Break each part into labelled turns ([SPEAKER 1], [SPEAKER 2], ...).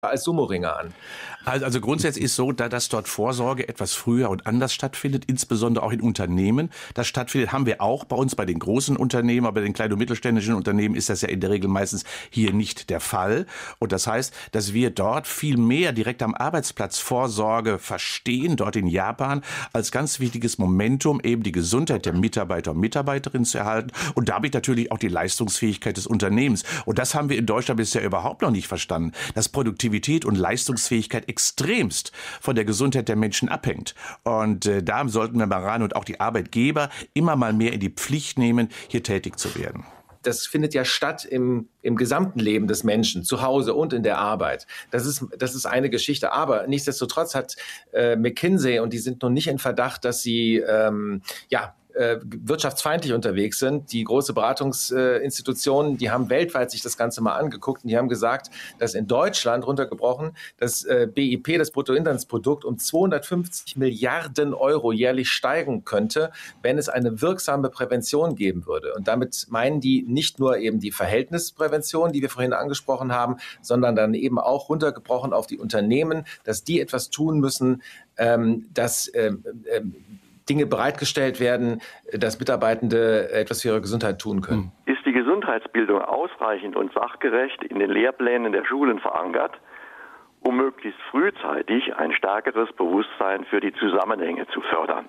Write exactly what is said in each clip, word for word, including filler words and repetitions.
[SPEAKER 1] als Sumoringer an.
[SPEAKER 2] Also, also grundsätzlich ist so, da dass dort Vorsorge etwas früher und anders stattfindet, insbesondere auch in Unternehmen. Das stattfindet, haben wir auch bei uns bei den großen Unternehmen, aber bei den kleinen und mittelständischen Unternehmen ist das ja in der Regel meistens hier nicht der Fall. Und das heißt, dass wir dort viel mehr direkt am Arbeitsplatz Vorsorge verstehen, dort in Japan, als ganz wichtiges Momentum, eben die Gesundheit der Mitarbeiter und Mitarbeiterinnen zu erhalten und damit natürlich auch die Leistungsfähigkeit des Unternehmens. Und das haben wir in Deutschland bisher überhaupt noch nicht verstanden, dass Produktivität und Leistungsfähigkeit extremst von der Gesundheit der Menschen abhängt. Und äh, da sollten wir mal ran und auch die Arbeitgeber immer mal mehr in die Pflicht nehmen, hier tätig zu werden.
[SPEAKER 1] Das findet ja statt im, im gesamten Leben des Menschen, zu Hause und in der Arbeit. Das ist, das ist eine Geschichte. Aber nichtsdestotrotz hat äh, McKinsey, und die sind nun nicht in Verdacht, dass sie ähm, ja äh, wirtschaftsfeindlich unterwegs sind. Die große Beratungsinstitutionen, äh, die haben weltweit sich das Ganze mal angeguckt und die haben gesagt, dass in Deutschland runtergebrochen das äh, B I P, das Bruttoinlandsprodukt, um zweihundertfünfzig Milliarden Euro jährlich steigen könnte, wenn es eine wirksame Prävention geben würde. Und damit meinen die nicht nur eben die Verhältnisprävention, die wir vorhin angesprochen haben, sondern dann eben auch runtergebrochen auf die Unternehmen, dass die etwas tun müssen, ähm, dass ähm, ähm, Dinge bereitgestellt werden, dass Mitarbeitende etwas für ihre Gesundheit tun können.
[SPEAKER 3] Ist die Gesundheitsbildung ausreichend und sachgerecht in den Lehrplänen der Schulen verankert, um möglichst frühzeitig ein stärkeres Bewusstsein für die Zusammenhänge zu fördern?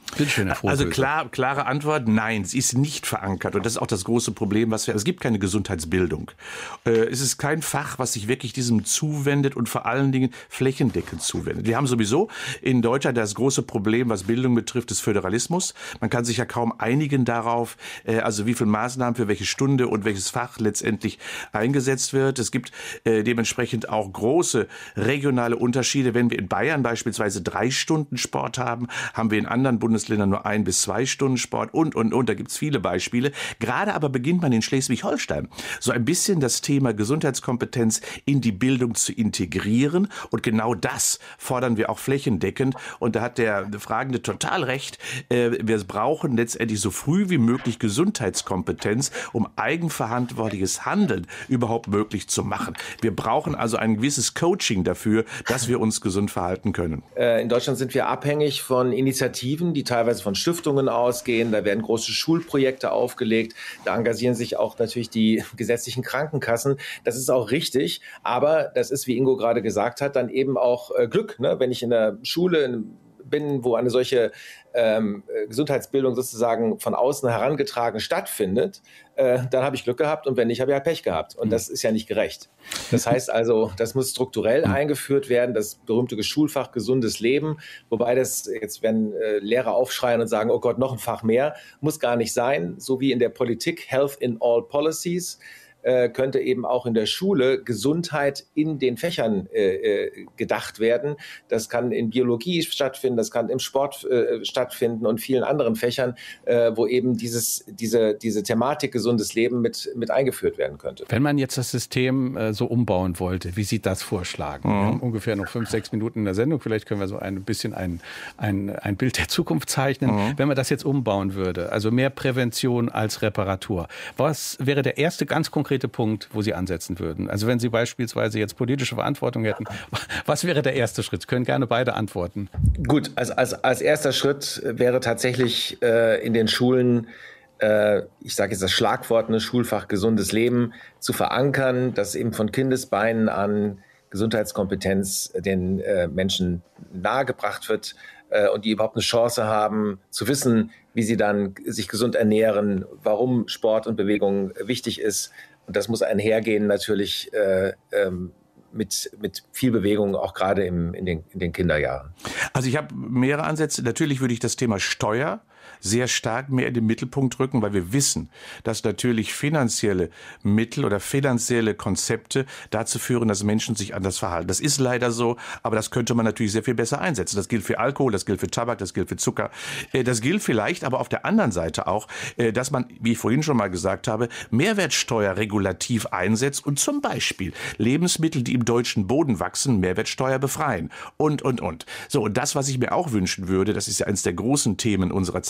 [SPEAKER 2] Also klar, klare Antwort, nein, sie ist nicht verankert. Und das ist auch das große Problem, was wir, es gibt keine Gesundheitsbildung. Äh, es ist kein Fach, was sich wirklich diesem zuwendet und vor allen Dingen flächendeckend zuwendet. Wir haben sowieso in Deutschland das große Problem, was Bildung betrifft, des Föderalismus. Man kann sich ja kaum einigen darauf, äh, also wie viele Maßnahmen für welche Stunde und welches Fach letztendlich eingesetzt wird. Es gibt äh, dementsprechend auch große regionale Unterschiede. Wenn wir in Bayern beispielsweise drei Stunden Sport haben, haben wir in anderen Bundesländern nur ein bis zwei Stunden Sport und, und, und. Da gibt es viele Beispiele. Gerade aber beginnt man in Schleswig-Holstein so ein bisschen das Thema Gesundheitskompetenz in die Bildung zu integrieren. Und genau das fordern wir auch flächendeckend. Und da hat der Fragende total recht. Wir brauchen letztendlich so früh wie möglich Gesundheitskompetenz, um eigenverantwortliches Handeln überhaupt möglich zu machen. Wir brauchen also ein gewisses Coaching dafür, dass wir uns gesund verhalten können.
[SPEAKER 1] In Deutschland sind wir abhängig von Initiativen, die teilweise von Stiftungen ausgehen. Da werden große Schulprojekte aufgelegt. Da engagieren sich auch natürlich die gesetzlichen Krankenkassen. Das ist auch richtig. Aber das ist, wie Ingo gerade gesagt hat, dann eben auch äh, Glück. Ne? Wenn ich in der Schule bin, wo eine solche ähm, Gesundheitsbildung sozusagen von außen herangetragen stattfindet, äh, dann habe ich Glück gehabt und wenn nicht, habe ich halt Pech gehabt. Und das ist ja nicht gerecht. Das heißt also, das muss strukturell eingeführt werden, das berühmte Schulfach gesundes Leben, wobei das, jetzt werden äh, Lehrer aufschreien und sagen, oh Gott, noch ein Fach mehr, muss gar nicht sein. So wie in der Politik Health in all Policies, könnte eben auch in der Schule Gesundheit in den Fächern äh, gedacht werden. Das kann in Biologie stattfinden, das kann im Sport äh, stattfinden und vielen anderen Fächern, äh, wo eben dieses, diese, diese Thematik gesundes Leben mit, mit eingeführt werden könnte.
[SPEAKER 4] Wenn man jetzt das System äh, so umbauen wollte, wie sieht das vorschlagen? Mhm. Wir haben ungefähr noch fünf, sechs Minuten in der Sendung. Vielleicht können wir so ein bisschen ein, ein, ein Bild der Zukunft zeichnen. Mhm. Wenn man das jetzt umbauen würde, also mehr Prävention als Reparatur. Was wäre der erste ganz konkrete Punkt, wo Sie ansetzen würden? Also wenn Sie beispielsweise jetzt politische Verantwortung hätten, was wäre der erste Schritt? Sie können gerne beide antworten.
[SPEAKER 1] Gut, also als, als erster Schritt wäre tatsächlich äh, in den Schulen, äh, ich sage jetzt das Schlagwort, ne, Schulfach gesundes Leben, zu verankern, dass eben von Kindesbeinen an Gesundheitskompetenz den äh, Menschen nahegebracht wird äh, und die überhaupt eine Chance haben, zu wissen, wie sie dann sich gesund ernähren, warum Sport und Bewegung wichtig ist. Und das muss einhergehen natürlich äh, ähm, mit, mit viel Bewegung, auch gerade im, in, den, in den Kinderjahren.
[SPEAKER 2] Also ich habe mehrere Ansätze. Natürlich würde ich das Thema Steuer sehr stark mehr in den Mittelpunkt rücken, weil wir wissen, dass natürlich finanzielle Mittel oder finanzielle Konzepte dazu führen, dass Menschen sich anders verhalten. Das ist leider so, aber das könnte man natürlich sehr viel besser einsetzen. Das gilt für Alkohol, das gilt für Tabak, das gilt für Zucker. Das gilt vielleicht aber auf der anderen Seite auch, dass man, wie ich vorhin schon mal gesagt habe, Mehrwertsteuer regulativ einsetzt und zum Beispiel Lebensmittel, die im deutschen Boden wachsen, Mehrwertsteuer befreien und, und, und. So, und das, was ich mir auch wünschen würde, das ist ja eines der großen Themen unserer Zeit,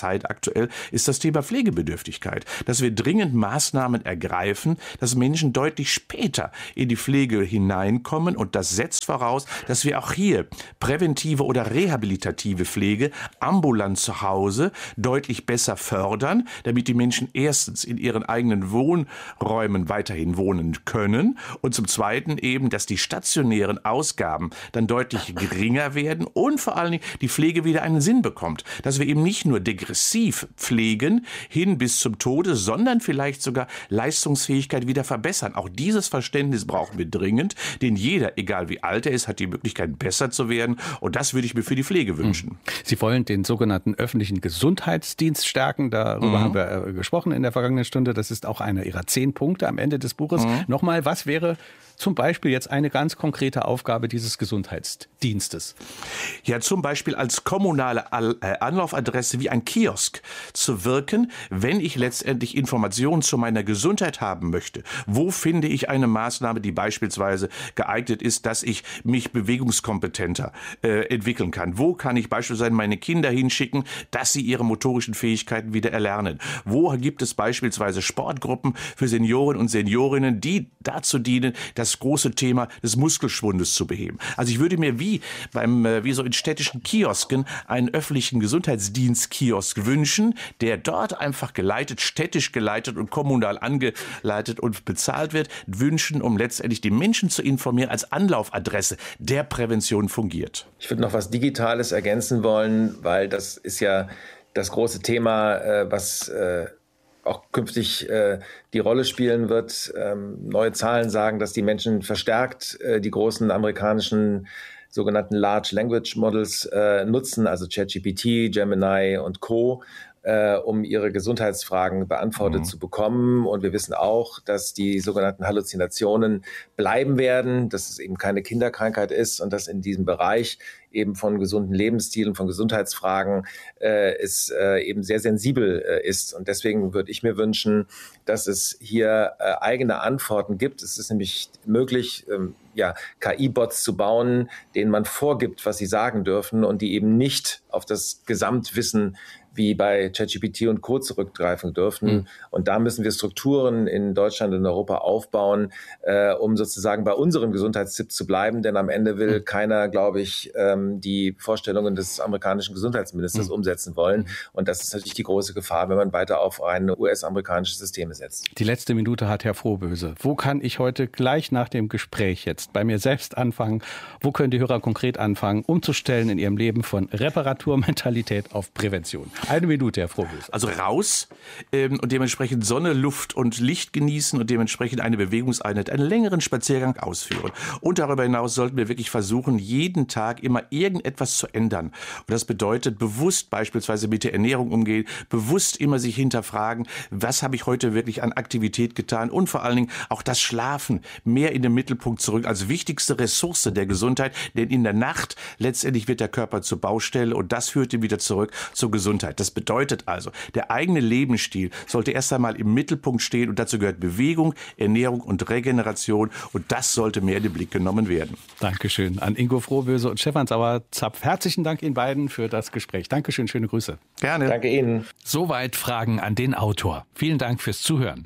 [SPEAKER 2] Zeit aktuell, ist das Thema Pflegebedürftigkeit. Dass wir dringend Maßnahmen ergreifen, dass Menschen deutlich später in die Pflege hineinkommen. Und das setzt voraus, dass wir auch hier präventive oder rehabilitative Pflege ambulant zu Hause deutlich besser fördern, damit die Menschen erstens in ihren eigenen Wohnräumen weiterhin wohnen können und zum Zweiten eben, dass die stationären Ausgaben dann deutlich geringer werden und vor allen Dingen die Pflege wieder einen Sinn bekommt. Dass wir eben nicht nur degressiv pflegen hin bis zum Tode, sondern vielleicht sogar Leistungsfähigkeit wieder verbessern. Auch dieses Verständnis brauchen wir dringend, denn jeder, egal wie alt er ist, hat die Möglichkeit, besser zu werden. Und das würde ich mir für die Pflege wünschen.
[SPEAKER 4] Sie wollen den sogenannten öffentlichen Gesundheitsdienst stärken. Darüber mhm. haben wir äh, gesprochen in der vergangenen Stunde. Das ist auch einer Ihrer zehn Punkte am Ende des Buches. Mhm. Nochmal, was wäre zum Beispiel jetzt eine ganz konkrete Aufgabe dieses Gesundheitsdienstes?
[SPEAKER 2] Ja, zum Beispiel als kommunale Anlaufadresse wie ein Kiosk zu wirken, wenn ich letztendlich Informationen zu meiner Gesundheit haben möchte. Wo finde ich eine Maßnahme, die beispielsweise geeignet ist, dass ich mich bewegungskompetenter äh, entwickeln kann? Wo kann ich beispielsweise meine Kinder hinschicken, dass sie ihre motorischen Fähigkeiten wieder erlernen? Wo gibt es beispielsweise Sportgruppen für Senioren und Seniorinnen, die dazu dienen, das große Thema des Muskelschwundes zu beheben? Also ich würde mir wie beim wie so in städtischen Kiosken einen öffentlichen Gesundheitsdienstkiosk wünschen, der dort einfach geleitet, städtisch geleitet und kommunal angeleitet und bezahlt wird, wünschen, um letztendlich die Menschen zu informieren, als Anlaufadresse der Prävention fungiert.
[SPEAKER 1] Ich würde noch was Digitales ergänzen wollen, weil das ist ja das große Thema, äh, was äh, auch künftig äh, die Rolle spielen wird. Ähm, neue Zahlen sagen, dass die Menschen verstärkt äh, die großen amerikanischen sogenannten Large Language Models äh, nutzen, also ChatGPT, Gemini und Co., äh, um ihre Gesundheitsfragen beantwortet mhm. zu bekommen. Und wir wissen auch, dass die sogenannten Halluzinationen bleiben werden, dass es eben keine Kinderkrankheit ist und dass in diesem Bereich eben von gesunden Lebensstilen, von Gesundheitsfragen äh, es äh, eben sehr sensibel äh, ist. Und deswegen würde ich mir wünschen, dass es hier äh, eigene Antworten gibt. Es ist nämlich möglich, ähm, ja, K I-Bots zu bauen, denen man vorgibt, was sie sagen dürfen und die eben nicht auf das Gesamtwissen wie bei ChatGPT und Co. zurückgreifen dürfen. Mhm. Und da müssen wir Strukturen in Deutschland und Europa aufbauen, äh, um sozusagen bei unserem Gesundheitstipp zu bleiben. Denn am Ende will mhm. keiner, glaube ich, ähm, die Vorstellungen des amerikanischen Gesundheitsministers mhm. umsetzen wollen. Und das ist natürlich die große Gefahr, wenn man weiter auf ein U S-amerikanisches System setzt.
[SPEAKER 4] Die letzte Minute hat Herr Frohböse. Wo kann ich heute gleich nach dem Gespräch jetzt bei mir selbst anfangen? Wo können die Hörer konkret anfangen, umzustellen in ihrem Leben von Reparaturmentalität auf Prävention? Eine Minute, Herr Frohböse.
[SPEAKER 2] Also raus ähm, und dementsprechend Sonne, Luft und Licht genießen und dementsprechend eine Bewegungseinheit, einen längeren Spaziergang ausführen. Und darüber hinaus sollten wir wirklich versuchen, jeden Tag immer irgendetwas zu ändern. Und das bedeutet, bewusst beispielsweise mit der Ernährung umgehen, bewusst immer sich hinterfragen, was habe ich heute wirklich an Aktivität getan und vor allen Dingen auch das Schlafen mehr in den Mittelpunkt zurück als wichtigste Ressource der Gesundheit. Denn in der Nacht letztendlich wird der Körper zur Baustelle und das führt ihn wieder zurück zur Gesundheit. Das bedeutet also, der eigene Lebensstil sollte erst einmal im Mittelpunkt stehen und dazu gehört Bewegung, Ernährung und Regeneration und das sollte mehr in den Blick genommen werden.
[SPEAKER 4] Dankeschön an Ingo Frohböse und Stefan Sauer-Zapf. Herzlichen Dank Ihnen beiden für das Gespräch. Dankeschön, schöne Grüße.
[SPEAKER 2] Gerne.
[SPEAKER 1] Danke Ihnen.
[SPEAKER 4] Soweit Fragen an den Autor. Vielen Dank fürs Zuhören.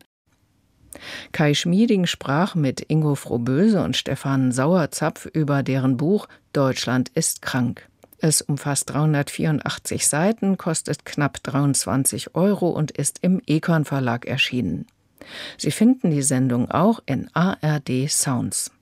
[SPEAKER 5] Kai Schmieding sprach mit Ingo Frohböse und Stefan Sauer-Zapf über deren Buch Deutschland ist krank. Es umfasst dreihundertvierundachtzig Seiten, kostet knapp dreiundzwanzig Euro und ist im Econ Verlag erschienen. Sie finden die Sendung auch in A R D Sounds.